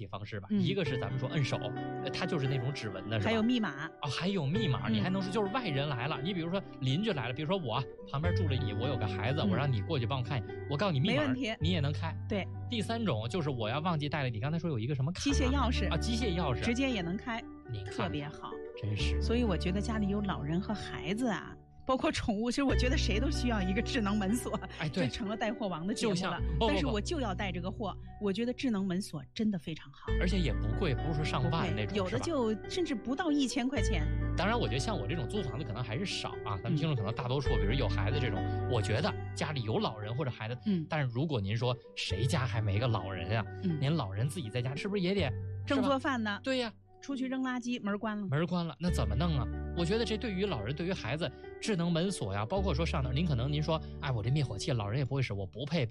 替方式吧。一个是咱们说摁手，它就是那种指纹的，是吧？ 还有密码啊，还有密码，你还能说就是外人来了，你比如说邻居来了，比如说我旁边住着你，我有个孩子，我让你过去帮我看，我告诉你密码， 没问题， 你也能开。 对。 第三种就是我要忘记带了，你刚才说有一个什么卡？ 机械钥匙啊，机械钥匙直接也能开， 你看特别好， 真是。 所以我觉得家里有老人和孩子啊。包括宠物，其实我觉得谁都需要一个智能门锁， 哎，对， 这成了带货王的节目了。但是我就要带这个货，我觉得智能门锁真的非常好， 而且也不贵，不是说上万那种， 有的就甚至不到1000块钱。 当然，我觉得像我这种租房子可能还是少啊，咱们听众可能大多数，比如有孩子这种，我觉得家里有老人或者孩子，但是如果您说谁家还没个老人啊，您老人自己在家是不是也得正做饭呢？ 对呀。 出去扔垃圾，门关了， 那怎么弄啊？我觉得这对于老人，对于孩子，智能门锁呀，包括说上哪，您说，哎，我这灭火器老人也不会使，我不配